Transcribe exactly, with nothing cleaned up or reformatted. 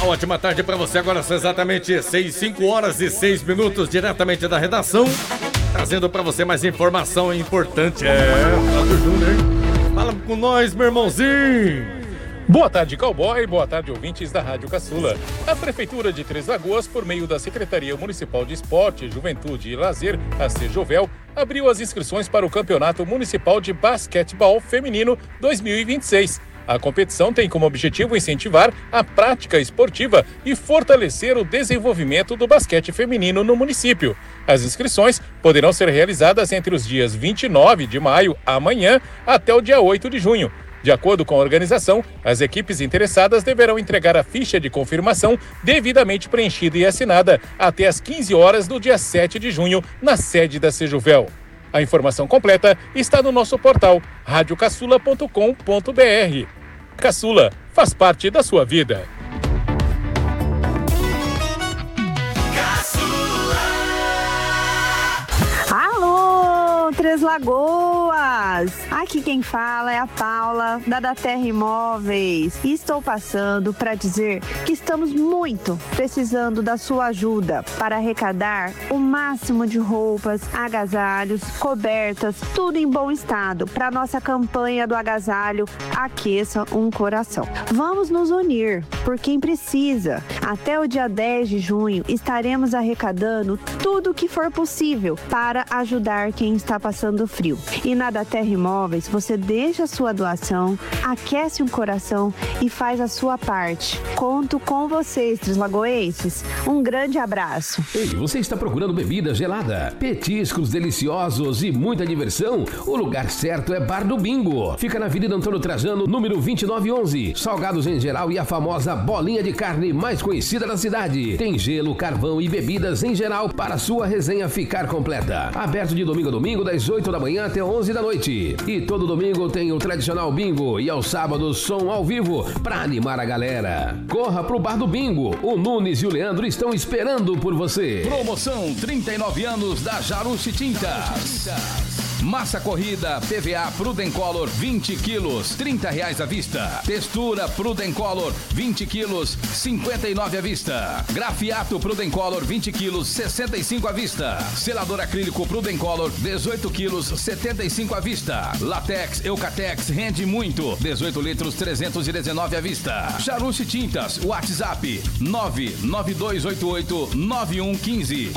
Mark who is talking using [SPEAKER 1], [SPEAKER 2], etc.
[SPEAKER 1] Uma ótima tarde para você. Agora são exatamente seis, cinco horas e seis minutos, diretamente da redação. Trazendo para você mais informação importante. É, Flávio Júnior. Fala com nós, meu irmãozinho.
[SPEAKER 2] Boa tarde, cowboy. Boa tarde, ouvintes da Rádio Caçula. A Prefeitura de Três Lagoas, por meio da Secretaria Municipal de Esporte, Juventude e Lazer, a Sejovel, abriu as inscrições para o Campeonato Municipal de Basquetebol Feminino dois mil e vinte e seis. A competição tem como objetivo incentivar a prática esportiva e fortalecer o desenvolvimento do basquete feminino no município. As inscrições poderão ser realizadas entre os dias vinte e nove de maio, amanhã, até o dia oito de junho. De acordo com a organização, as equipes interessadas deverão entregar a ficha de confirmação devidamente preenchida e assinada até às quinze horas do dia sete de junho, na sede da Sejuvel. A informação completa está no nosso portal rádio caçula ponto com ponto br. Caçula, faz parte da sua vida.
[SPEAKER 3] Alô, Três Lagoas! Aqui quem fala é a Paula, da Da Terra Imóveis. E estou passando para dizer que estamos muito precisando da sua ajuda para arrecadar o máximo de roupas, agasalhos, cobertas, tudo em bom estado para nossa campanha do agasalho Aqueça um Coração. Vamos nos unir por quem precisa. Até o dia dez de junho estaremos arrecadando tudo o que for possível para ajudar quem está passando frio. E na Da Terra Imóveis você deixa a sua doação, aquece um coração e faz a sua parte. Conto com vocês, Três Lagoenses. Um grande abraço.
[SPEAKER 4] Ei, você está procurando bebida gelada, petiscos deliciosos e muita diversão? O lugar certo é Bar do Bingo. Fica na Avenida Antônio Trajano, número vinte e nove onze. Salgados em geral e a famosa bolinha de carne mais conhecida da cidade. Tem gelo, carvão e bebidas em geral para sua resenha ficar completa. Aberto de domingo a domingo, das oito da manhã até onze da noite. E todo domingo tem o tradicional bingo e aos sábados som ao vivo para animar a galera. Corra pro Bar do Bingo. O Nunes e o Leandro estão esperando por você.
[SPEAKER 5] Promoção trinta e nove anos da Jarucci Tintas. Massa corrida P V A Prudencolor vinte quilos, trinta reais à vista. Textura Prudencolor vinte quilos, cinquenta e nove à vista. Grafiato Prudencolor vinte quilos, sessenta e cinco à vista. Selador acrílico Prudencolor dezoito quilos, setenta e cinco à vista. Latex Eucatex rende muito, dezoito litros, trezentos e dezenove à vista. Jarucci Tintas, WhatsApp nove nove dois oito oito nove um um cinco.